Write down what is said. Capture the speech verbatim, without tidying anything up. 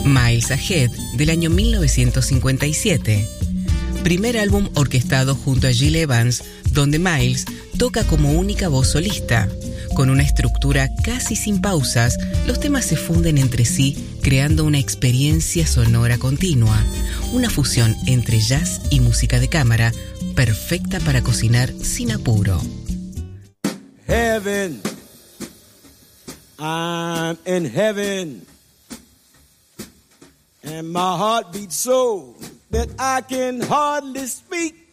Miles Ahead, del año mil novecientos cincuenta y siete. Primer álbum orquestado junto a Gil Evans, donde Miles toca como única voz solista. Con una estructura casi sin pausas, los temas se funden entre sí, creando una experiencia sonora continua. Una fusión entre jazz y música de cámara, perfecta para cocinar sin apuro. Heaven, I'm in heaven, and my heart beats so that I can hardly speak.